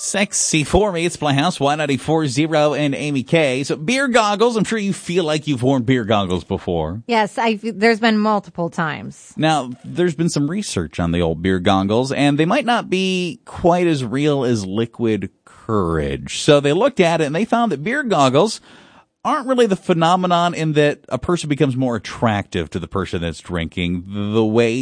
Sexy for me. It's Playhouse 194.0 and Amy K. So beer goggles. I'm sure you feel like you've worn beer goggles before. Yes, there's been multiple times. Now, there's been some research on the old beer goggles, and they might not be quite as real as liquid courage. So they looked at it, and they found that beer goggles aren't really the phenomenon in that a person becomes more attractive to the person that's drinking the way